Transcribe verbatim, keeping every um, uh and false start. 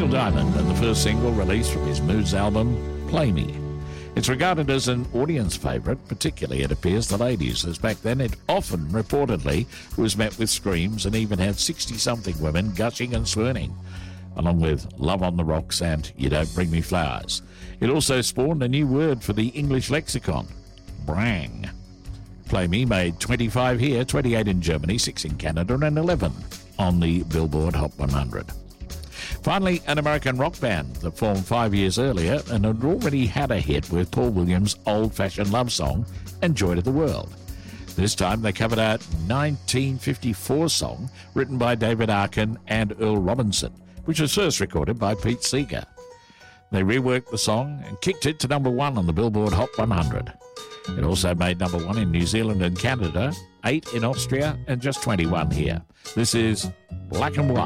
Neil Diamond and the first single released from his Moods album, Play Me. It's regarded as an audience favourite, particularly, it appears, the ladies, as back then it often, reportedly, was met with screams and even had sixty-something women gushing and swooning, along with Love on the Rocks and You Don't Bring Me Flowers. It also spawned a new word for the English lexicon, brang. Play Me made twenty-five here, twenty-eight in Germany, six in Canada and eleven on the Billboard Hot one hundred. Finally, an American rock band that formed five years earlier and had already had a hit with Paul Williams' old-fashioned love song, and Joy to the World. This time they covered a nineteen fifty-four song written by David Arkin and Earl Robinson, which was first recorded by Pete Seeger. They reworked the song and kicked it to number one on the Billboard Hot one hundred. It also made number one in New Zealand and Canada, eight in Austria, and just twenty-one here. This is Black and White.